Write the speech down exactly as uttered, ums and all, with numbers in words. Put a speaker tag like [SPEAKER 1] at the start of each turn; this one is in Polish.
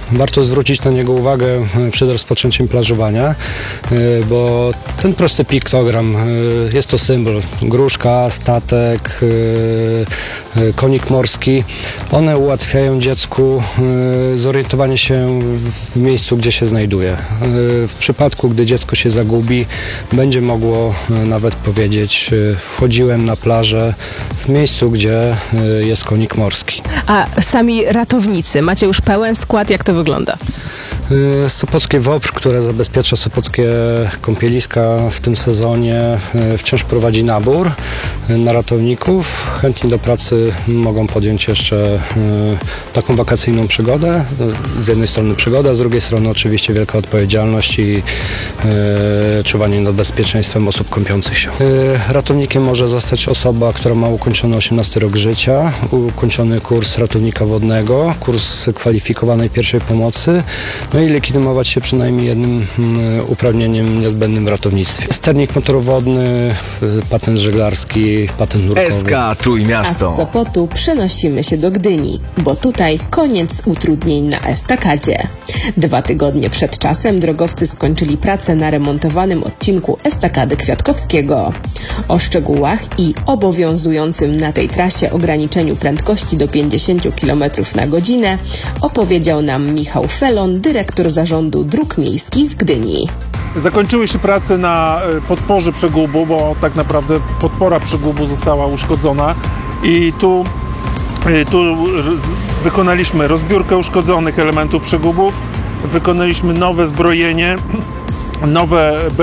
[SPEAKER 1] Warto zwrócić na niego uwagę przed rozpoczęciem plażowania, bo ten prosty piktogram, jest to symbol, gruszka, statek, konik morski, one ułatwiają dziecku zorientowanie się w miejscu, gdzie się znajduje. W przypadku, gdy dziecko się zagubi, będzie mogło nawet powiedzieć: wchodziłem na plażę w miejscu, gdzie jest konik morski.
[SPEAKER 2] A sami ratownicy, macie już pełen skład, jak to wygląda?
[SPEAKER 1] Sopockie W O P R, które zabezpiecza sopockie kąpieliska w tym sezonie, wciąż prowadzi nabór na ratowników. Chętni do pracy mogą podjąć jeszcze taką wakacyjną przygodę. Z jednej strony przygoda, z drugiej strony oczywiście wielka odpowiedzialność i czuwanie nad bezpieczeństwem osób kąpiących się. Ratownikiem może zostać osoba, która ma ukończony osiemnasty rok życia, ukończony kurs ratownika wodnego, kurs kwalifikowanej pierwszej pomocy, no i legitymować się przynajmniej jednym uprawnieniem niezbędnym w ratownictwie. Sternik motorowodny, patent żeglarski, patent nurkowy.
[SPEAKER 3] S K Trójmiasto.
[SPEAKER 4] A z Sopotu przenosimy się do Gdyni, bo tutaj koniec utrudnień na estakadzie. Dwa tygodnie przed czasem drogowcy skończyli pracę na remontowanym odcinku estakady Kwiatkowskiego. O szczegółach i obowiązującym na tej trasie ograniczeniu prędkości do pięćdziesiąt kilometrów na godzinę opowiedział nam Michał Felon, dyrektor Zarządu Dróg Miejskich w Gdyni.
[SPEAKER 5] Zakończyły się prace na podporze przegubu, bo tak naprawdę podpora przegubu została uszkodzona i tu, tu wykonaliśmy rozbiórkę uszkodzonych elementów przegubów, wykonaliśmy nowe zbrojenie, nowe